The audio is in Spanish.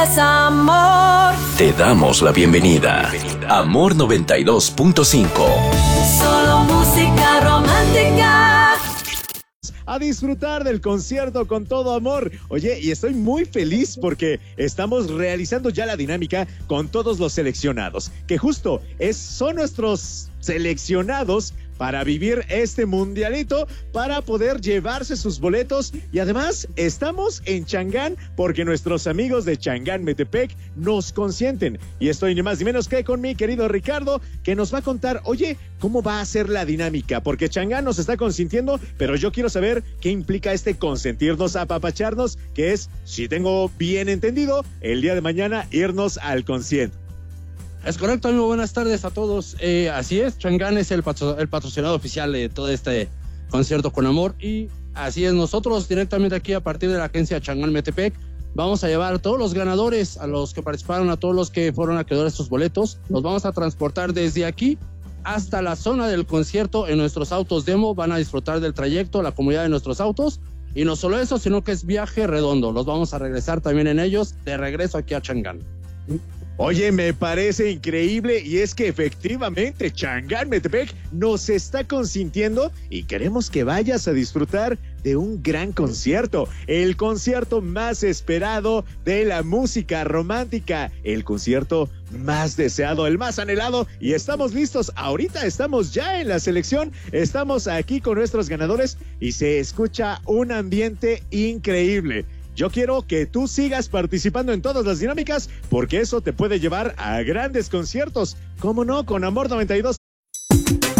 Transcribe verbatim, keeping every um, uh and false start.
Amor. Te damos la bienvenida. Amor noventa y dos punto cinco. Solo música romántica. A disfrutar del concierto con todo amor. Oye, y estoy muy feliz porque estamos realizando ya la dinámica con todos los seleccionados, que justo es, son nuestros seleccionados para vivir este mundialito, para poder llevarse sus boletos. Y además estamos en Changán porque nuestros amigos de Changán Metepec nos consienten. Y estoy ni más ni menos que con mi querido Ricardo, que nos va a contar, oye, cómo va a ser la dinámica, porque Changán nos está consintiendo, pero yo quiero saber qué implica este consentirnos, apapacharnos, que es, si tengo bien entendido, el día de mañana irnos al concierto. Es correcto, amigo. Buenas tardes a todos. Eh, así es, Changán es el, patro, el patrocinador oficial de todo este concierto con amor. Y así es, nosotros directamente aquí a partir de la agencia Changán Metepec vamos a llevar a todos los ganadores, a los que participaron, a todos los que fueron acreedores de estos boletos. Los vamos a transportar desde aquí hasta la zona del concierto en nuestros autos demo. Van a disfrutar del trayecto, la comodidad de nuestros autos. Y no solo eso, sino que es viaje redondo. Los vamos a regresar también en ellos, de regreso aquí a Changán. Oye, me parece increíble, y es que efectivamente Changán Metepec nos está consintiendo y queremos que vayas a disfrutar de un gran concierto, el concierto más esperado de la música romántica, el concierto más deseado, el más anhelado, y estamos listos. Ahorita estamos ya en la selección, estamos aquí con nuestros ganadores y se escucha un ambiente increíble. Yo quiero que tú sigas participando en todas las dinámicas, porque eso te puede llevar a grandes conciertos. ¿Cómo no? Con Amor noventa y dos